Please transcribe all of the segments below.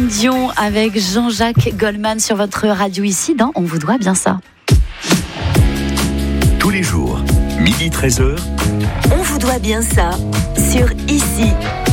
Céline Dion avec Jean-Jacques Goldman sur votre radio ici dans On vous doit bien ça. Tous les jours, 12h-13h. On vous doit bien ça sur Ici.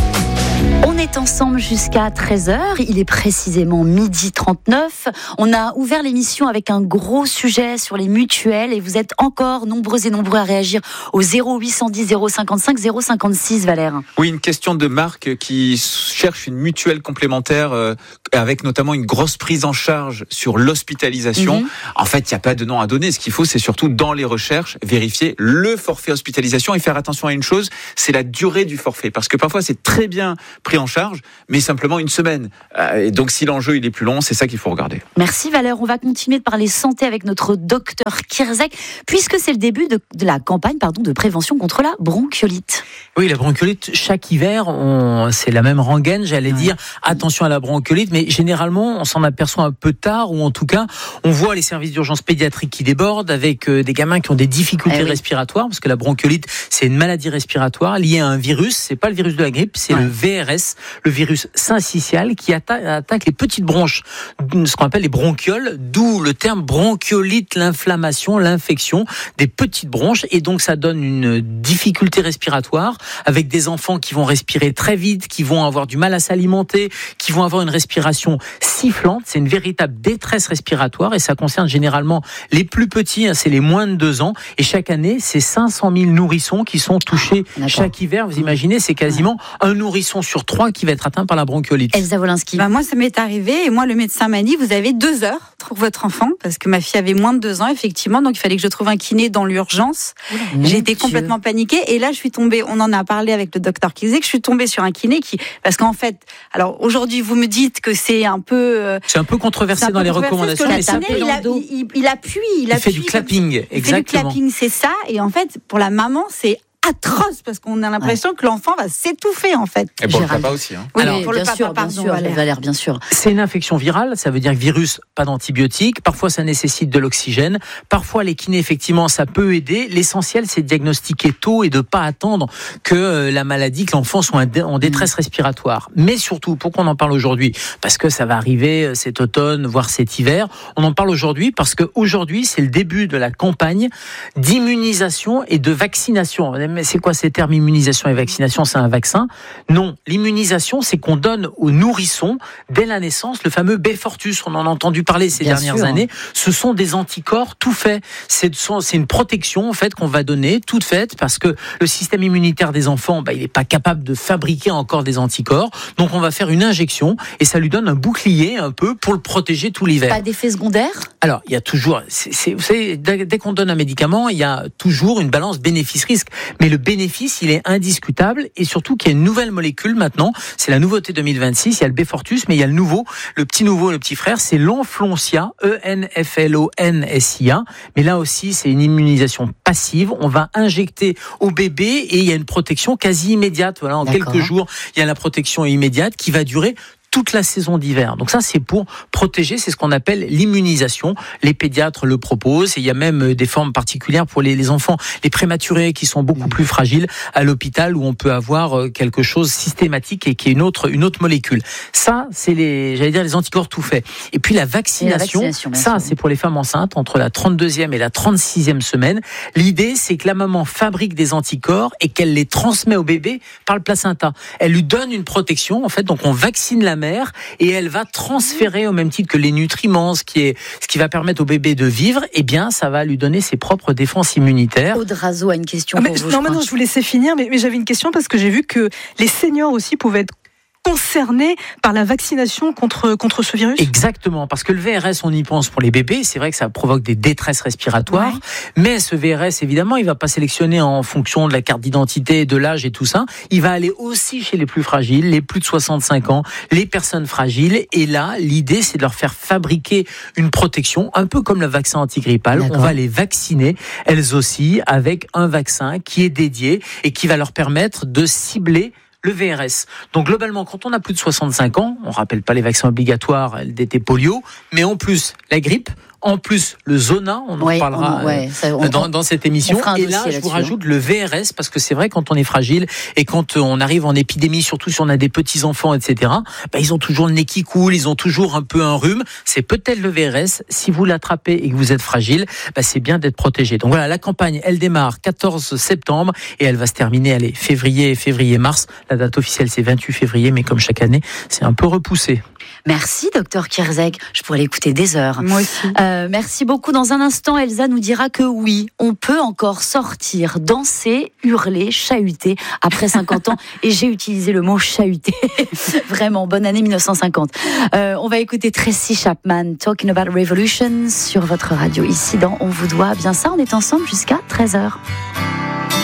On est ensemble jusqu'à 13h, il est précisément 12h39. On a ouvert l'émission avec un gros sujet sur les mutuelles et vous êtes encore nombreux et nombreux à réagir au 0810 055 056, Valère. Oui, une question de Marc qui cherche une mutuelle complémentaire avec notamment une grosse prise en charge sur l'hospitalisation. En fait, il n'y a pas de nom à donner. Ce qu'il faut, c'est surtout dans les recherches, vérifier le forfait hospitalisation et faire attention à une chose, c'est la durée du forfait. Parce que parfois, c'est très bien pris en charge, mais simplement une semaine. Et donc, si l'enjeu il est plus long, c'est ça qu'il faut regarder. Merci Valère. On va continuer de parler santé avec notre docteur Kirzek, puisque c'est le début de la campagne de prévention contre la bronchiolite. Oui, la bronchiolite, chaque hiver, c'est la même rengaine, j'allais dire. Attention à la bronchiolite, mais généralement, on s'en aperçoit un peu tard, ou en tout cas, on voit les services d'urgence pédiatrique qui débordent avec des gamins qui ont des difficultés respiratoires, parce que la bronchiolite, c'est une maladie respiratoire liée à un virus. C'est pas le virus de la grippe, c'est le VRS, le virus syncytial, qui attaque les petites bronches, ce qu'on appelle les bronchioles, d'où le terme bronchiolite, l'inflammation, l'infection des petites bronches, et donc ça donne une difficulté respiratoire avec des enfants qui vont respirer très vite, qui vont avoir du mal à s'alimenter, qui vont avoir une respiration sifflante. C'est une véritable détresse respiratoire et ça concerne généralement les plus petits, c'est les moins de 2 ans, et chaque année, c'est 500 000 nourrissons qui sont touchés chaque hiver. Vous imaginez, c'est quasiment un nourrisson sur 3 qui va être atteint par la bronchiolite. Elsa Wolinski. Moi, ça m'est arrivé et moi, le médecin m'a dit, vous avez 2 heures pour votre enfant, parce que ma fille avait moins de 2 ans, effectivement, donc il fallait que je trouve un kiné dans l'urgence. J'ai été complètement paniquée et là, je suis tombée, on en a parlé avec le docteur Kirzek, je suis tombée sur un kiné parce qu'en fait, alors aujourd'hui, vous me dites que c'est un peu... c'est un peu controversé dans les recommandations. Il appuie. Il fait du clapping, exactement. Il fait du clapping, c'est ça, et en fait, pour la maman, c'est atroce parce qu'on a l'impression que l'enfant va s'étouffer en fait. Et pour le papa aussi. Oui, alors, pour le papa, Valère, bien sûr. C'est une infection virale, ça veut dire que virus, pas d'antibiotiques. Parfois, ça nécessite de l'oxygène. Parfois, les kinés, effectivement, ça peut aider. L'essentiel, c'est de diagnostiquer tôt et de pas attendre que la maladie, que l'enfant soit en détresse respiratoire. Mais surtout, pourquoi on en parle aujourd'hui ? Parce que ça va arriver cet automne, voire cet hiver. On en parle aujourd'hui parce que aujourd'hui, c'est le début de la campagne d'immunisation et de vaccination. Mais c'est quoi ces termes immunisation et vaccination ? C'est un vaccin ? Non, l'immunisation, c'est qu'on donne aux nourrissons, dès la naissance, le fameux Beyfortus. On en a entendu parler ces dernières années. Ce sont des anticorps tout faits. C'est une protection en fait qu'on va donner, toute faite, parce que le système immunitaire des enfants, il n'est pas capable de fabriquer encore des anticorps. Donc on va faire une injection et ça lui donne un bouclier un peu pour le protéger tout l'hiver. Pas d'effet secondaire ? Alors, il y a toujours... vous savez, dès qu'on donne un médicament, il y a toujours une balance bénéfice-risque. Mais le bénéfice, il est indiscutable, et surtout qu'il y a une nouvelle molécule maintenant, c'est la nouveauté 2026, il y a le Beyfortus, mais il y a le petit frère, c'est l'Enflonsia, Enflonsia, mais là aussi c'est une immunisation passive, on va injecter au bébé et il y a une protection quasi immédiate, voilà, en quelques jours, il y a la protection immédiate qui va durer toute la saison d'hiver. Donc ça, c'est pour protéger, c'est ce qu'on appelle l'immunisation. Les pédiatres le proposent et il y a même des formes particulières pour les enfants, les prématurés qui sont beaucoup plus fragiles à l'hôpital où on peut avoir quelque chose systématique et qui est une autre molécule. Ça, c'est les anticorps tout faits. Et puis la vaccination ça, c'est pour les femmes enceintes entre la 32e et la 36e semaine. L'idée, c'est que la maman fabrique des anticorps et qu'elle les transmet au bébé par le placenta. Elle lui donne une protection, en fait, donc on vaccine la mère et elle va transférer au même titre que les nutriments, ce qui va permettre au bébé de vivre, eh bien ça va lui donner ses propres défenses immunitaires. Aude Razo a une question pour vous. Non, je vous laissais finir, mais j'avais une question parce que j'ai vu que les seniors aussi pouvaient être concernés par la vaccination contre ce virus ? Exactement, parce que le VRS, on y pense pour les bébés, c'est vrai que ça provoque des détresses respiratoires, mais ce VRS, évidemment, il va pas sélectionner en fonction de la carte d'identité, de l'âge et tout ça, il va aller aussi chez les plus fragiles, les plus de 65 ans, les personnes fragiles, et là, l'idée, c'est de leur faire fabriquer une protection, un peu comme le vaccin antigrippal. On va les vacciner, elles aussi, avec un vaccin qui est dédié et qui va leur permettre de cibler le VRS. Donc globalement, quand on a plus de 65 ans, on ne rappelle pas les vaccins obligatoires, DT polio, mais en plus la grippe, En plus, le zona, on en parlera dans cette émission. Et là, je vous rajoute le VRS, parce que c'est vrai, quand on est fragile et quand on arrive en épidémie, surtout si on a des petits-enfants, etc., ils ont toujours le nez qui coule, ils ont toujours un peu un rhume. C'est peut-être le VRS. Si vous l'attrapez et que vous êtes fragile, c'est bien d'être protégé. Donc voilà, la campagne, elle démarre 14 septembre et elle va se terminer, février-mars. La date officielle, c'est 28 février, mais comme chaque année, c'est un peu repoussé. Merci, docteur Kierzek. Je pourrais l'écouter des heures. Moi aussi. Merci beaucoup. Dans un instant, Elsa nous dira que oui, on peut encore sortir, danser, hurler, chahuter après 50 ans. Et j'ai utilisé le mot chahuter. Vraiment, bonne année 1950. On va écouter Tracy Chapman, Talking About Revolution, sur votre radio. Ici, dans On vous doit bien ça. On est ensemble jusqu'à 13h.